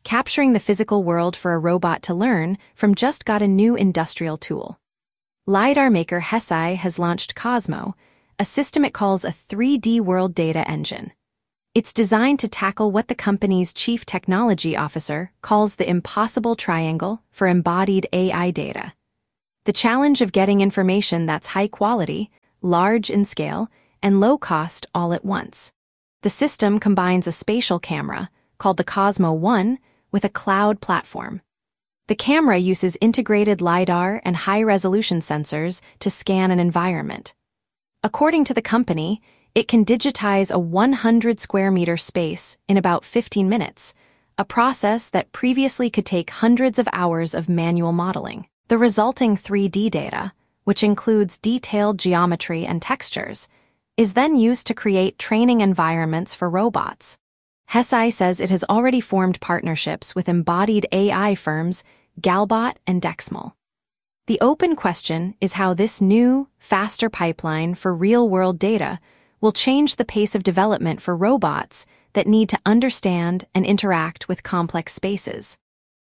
capturing the physical world for a robot to learn from just got a new industrial tool. LiDAR maker Hesai has launched Cosmo, a system it calls a 3D world data engine. It's designed to tackle what the company's chief technology officer calls the impossible triangle for embodied AI data. The challenge of getting information that's high quality, large in scale, and low cost all at once. The system combines a spatial camera, called the Cosmo One, with a cloud platform. The camera uses integrated LiDAR and high-resolution sensors to scan an environment. According to the company, it can digitize a 100 square meter space in about 15 minutes, a process that previously could take hundreds of hours of manual modeling. The resulting 3D data, which includes detailed geometry and textures, is then used to create training environments for robots. Hesai says it has already formed partnerships with embodied AI firms Galbot and Dexmal. The open question is how this new, faster pipeline for real-world data will change the pace of development for robots that need to understand and interact with complex spaces.